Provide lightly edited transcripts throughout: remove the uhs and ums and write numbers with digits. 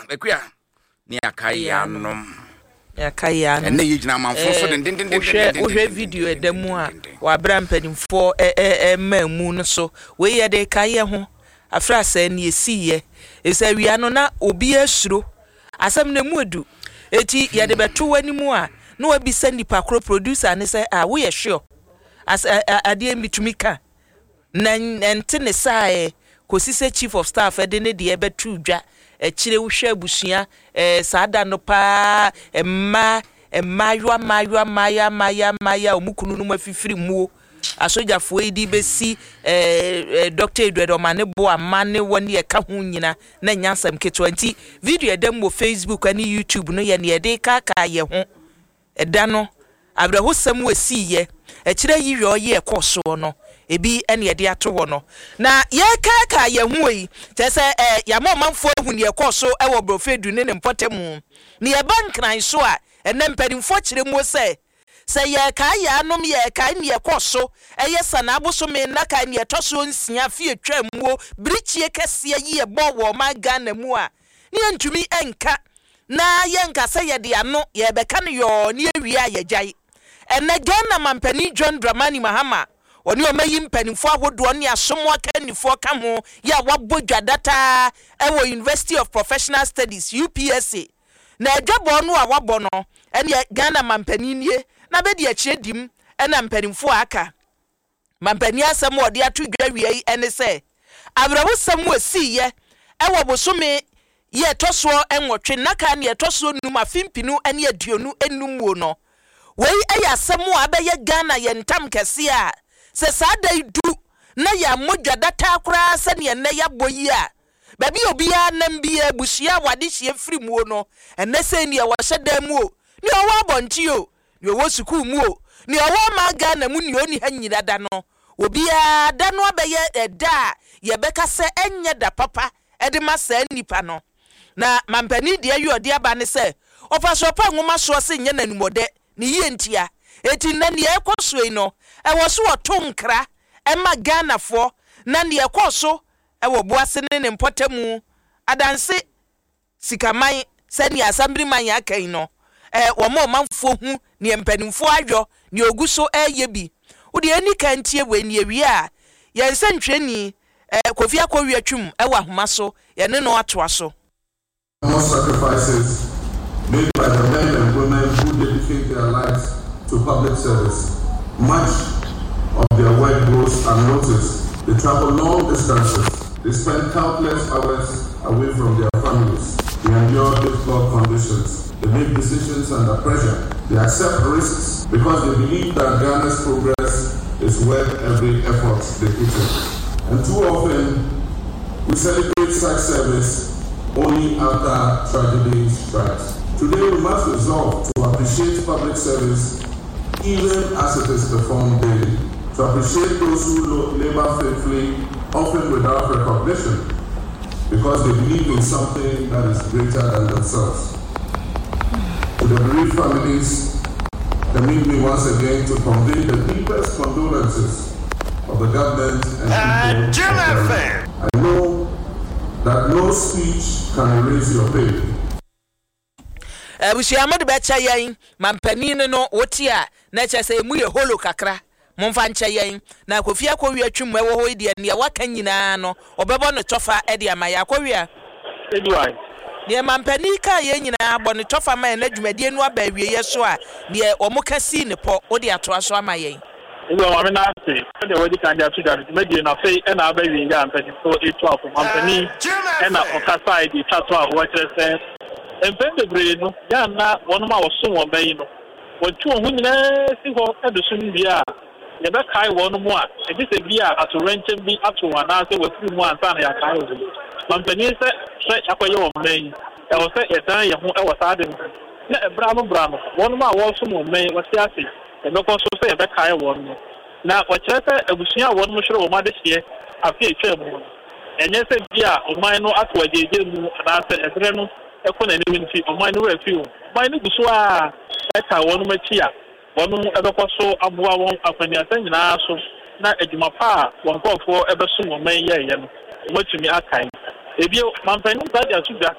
Ekuya. Ni akayanom. Yakaya. And you jina manfo so den video edemu a wa bra mpanimfo mamu no so we ye de kaye ho afra sa na esiye esa wia no na obi asuro asem na mu edu eti ye de beto wanimu a na wa bisa nipa kro producer ne say we ye sure as ade mitumi na ente ne sae kosise chief of staff de ne de betu dwa chire wo hwe abusua saada no pa emma maya omukunu no mafifiri muo asojafo edi besi Dr. Edward Mane bo amane woni e ka ho nyina na nyansam keto anti video edam wo Facebook ani YouTube no ye ne de ka ye ho eda no abraho sam wasi ye chire yiwe ye ekoso no ebi ene de ato ho no na ye ka ye ho yi te se ya mamfo hu ne ekoso e wo brofedu ne mpotemu ne ye bankran so a ene mpadimfo chire mo se ye ka ya anom ye ka ne ekoso eye sana aboso me na ka ne etoso nsia fie twamuo brichie kese ye bo wo maga na mu a ne ntumi enka na ye nka se ye de ano ye beka ne yo ne ewia ye jai ene Ghana mampani John Dramani Mahama oni o mayi mpanimfo ahodo ne asomo akanifo ka ho ya wabodwa data ewo University of Professional Studies UPSA na adwabo no a wabo no ene Ghana mampani nie na be de achiedim ena mpanimfo aka mampani asem ode atodwa wiei ene se abrawo sam wasiye ewo bosome ye toso enwotwe naka ne toso num afimpinu ene aduonu enumuo no wei eya asem a be ye Ghana ye ntam kese a se sada idu na ya modwa data akura se ne ne ya boyi a babi obia nam bia busia wade hie firi muo no ene se ne wo hyeda mu o ne owo abonti o ne owo sukuu mu o ne owo maga na mu ne oni hanyira da no obia da no abeye eda ye beka se enye da papa ede ma sa nipa no na mampani de ayi ode aba ne se ofaso pa nwoma so se nye nanumode ne ye ntia eti na ne ekosoi no ewo so otonkra ema Ghana fo na ne ekoso ewo boase ne mpotemu adanse sikaman se ne asambri man akan no wo mo manfo hu ne mpanimfo adwo ne oguso eye bi wo de ani kantie we ne awie a ye nsantweni Kofi Akwawi atwum ewo ahoma so ye ne no atoa so. Most sacrifices made by the men and women who dedicate their lives to public service. Much of their work goes unnoticed. They travel long distances. They spend countless hours away from their families. They endure difficult conditions. They make decisions under pressure. They accept risks because they believe that Ghana's progress is worth every effort they put in. And too often, we celebrate such service only after tragedy strikes. Today, we must resolve to appreciate public service even as it is performed daily, to appreciate those who labor faithfully, often without recognition, because they believe in something that is greater than themselves. To the bereaved families, permit me once again to convey the deepest condolences of the government and people of Ghana. I know that no speech can erase your pain. Busiamode becha yen mampani no wotia na cha se mu ye holo kakra momfa ncha yen na Kofi Akwawi atwum ewo ho ide ne waka nyina no obebo no tofa e de amaya Akwawi a Edward ne mampani ka yen nyina abo ne tofa ma na dwumadie no aba wie ye so a ne omoka si ne po ode atoa so ama yen Ewa wa na ase de wodi kan ja tuda dwumadie na fei e na aba wie ya mampani so etu afọ mampani e na okasa ide tato a wo kire Empende breno ya na wonu ma woso won bayi no wontu ohun nyina si ho edusum bia ye be kai wonu mu a e bi se bia ato renchen bi ato wana se wafiri mu ansa na ya kai wo mampani se akoye won bayi e wo se ye dan ye ho e wo sa de na ebra no wonu ma woso mu bayi wati ase e be ko so se ye be kai wonu na wo kire se abusuya wonu mu hwere wo ma de hie afi etwa mu enye se bia o man no ato ajeje mu na se esre no ekona ni nti o man no refiu man no guso a eka wonu machi a wonu ebekwaso aboa won afani asanyina so na adwuma pa won kofo ebeso mo man ye no matumi akai ebio mampani badi asuga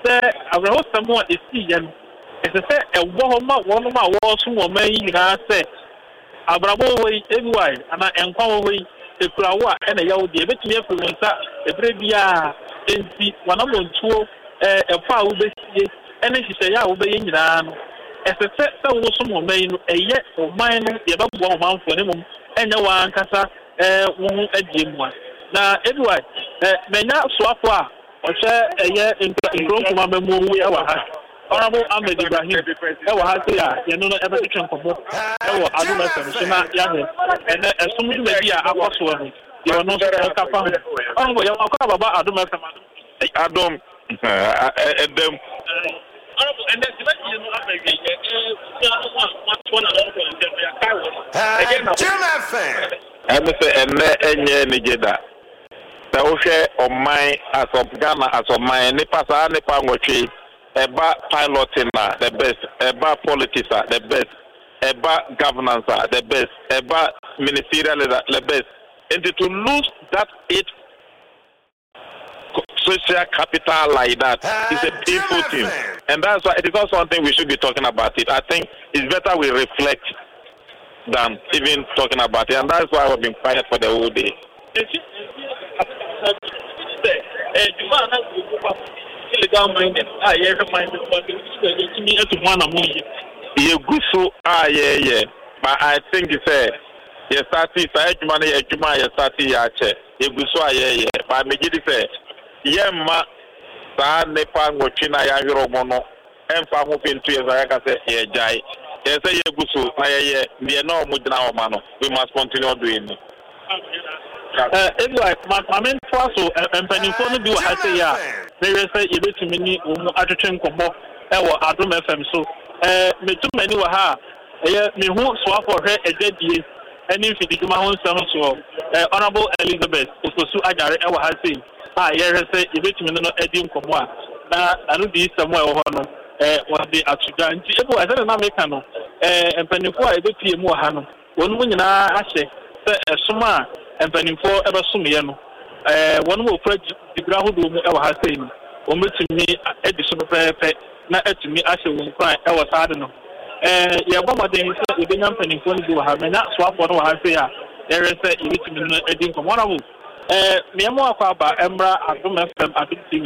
sɛ abrahosɛm a ɛsii yɛ no ɛsɛ sɛ ɛwɔ hɔ ma wɔnom a wɔso wɔ ma yi nyinaa sɛ abrabɔ wɔ yi everywhere ana ɛnkwa wɔ yi ekura wo a ɛna yɛwo deɛ ɛbɛtumi afiri wɔn nsa ɛberɛ biara enti wɔnamɔntuo ɛfa a wobɛsie ɛne nhyehyɛeɛ a wobɛyɛ nyinaa no ɛsɛ sɛ wo so wɔ ma yi no ɛyɛ ɔman no yɛbɛboa ɔmanfoɔ ne mmom ɛnyɛ wɔn ankasa wo ho adie mu a na everywhere manya soafo a ɔhyɛ ɛyɛ nkronkoma mamu wu ɛwɔ ha Honorable Ahmed Ibrahim ɛwɔ ha sɛ a yɛno no ɛbɛtwetwe nkɔmmɔ ɛwɔ Adom FM so na yɛahwɛ ɛnɛ ɛsom dwumadi a akɔ soɔ no yɛwɔ no nso ɛka fa ho Honorable yɛwɔkɔ baba Adom FM Adom ɛdɛm Honorable ɛnɛ dwumadi no abɛwie ɛne sɛ ɛnɛ ɛnyɛ negyeda sɛ wohwɛ ɔman asɔ Ghana asɔman nipa saa nipa nwɔtwe Eba piloting are the best. Eba politics are the best. Eba governance are the best. Eba ministerial are the best. And to lose that 8 social capital like that is a painful thing. And that's why it is not something we should be talking about it. I think it's better we reflect than even talking about it. And that's why we've been quiet for the whole day. Illegal minded. Minded. But I think it's a yes, that's money. Yes, that's yache. You But I make it say, ma sa nepa ngochina ya hiromono. Emfa ho pintu ya zaka say ye jai. Yes, you gusu. We no mudna omano. We must continue doing it. Anyway, my main so and pennyfo no bi wa ha say ya na say ye betumi ni omu atwetwe nkɔmmɔ ɛwɔ Adom FM so metu mani wa ha me hu so afɔ hwɛ adwadie ɛne mfididwuma ho nsɛm so Honorable Elizabeth Ofosu Ajare ɛwɔ ha say a yɛhwɛ sɛ ye betumi no adi nkɔmmɔ a na anu di sɛm a ɛwɔ hɔ no wɔde atugya nti ebu ɛsɛ na meka no mpanyinfo a ebepie mu wɔ ha no wɔn mu nyinaa ahyɛ sɛ ɛsom a mpanimfo ɛbɛsom yɛ no wɔn mu okura dibra hodo mu ɛwɔ ha sei no wɔn betumi edi so pɛpɛɛpɛ na etumi ahyɛ wɔn kwan ɛwɔ saade no yɛbɔ mmɔden sɛ ebenya mpanimfo no bi wɔ ha menya soafoɔ no wɔ ha sei a yɛhwɛ sɛ ebetumi no edi nkɔmmɔ na bo mmeɛmo akɔ aba ɛmmra Adom FM Adom TV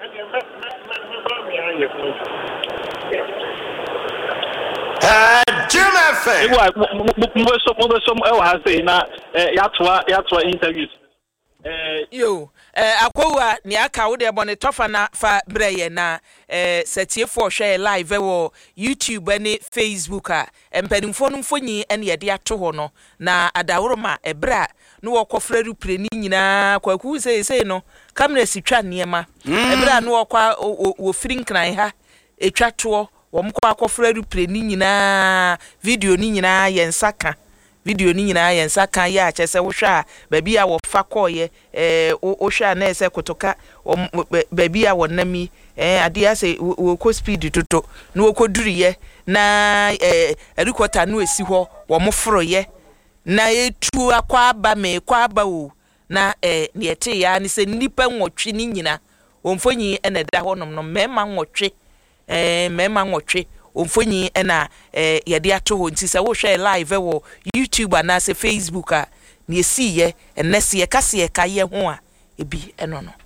Jim FM. Mwesom ha say na yatoa interviews. Yo akwa ni aka wo de bone tofa na fa breye na setiefo hwe live wo YouTube ani Facebook a empanimfo no mfonyi ene ye de ato ho no na adawroma ebra no wokofra rupre ni nyina kwaku sei no camera si twa niema ebra no wokwa wo firinkran ha etwa to womko akofra rupre ni nyina video ni nyina yensaka video ni nyina yensaka ya achese wo hwa ba bia wo fa koye wo hwa na ese kotoka ba bia wonami ade ase wo ko speed toto na wo koduriye na recorder no esi ho wo moforoye na etu akwa aba me kwa aba wo na ne ete ya ne se nipa nwotwe ni nyina womfonyi ene da honom no mema nwotwe mema nwotwe omfonyi ena yede ato ho nti se wo hwe live wo YouTube na se Facebook a ne esiye enese ye kase ye kaye ho a ebi eno no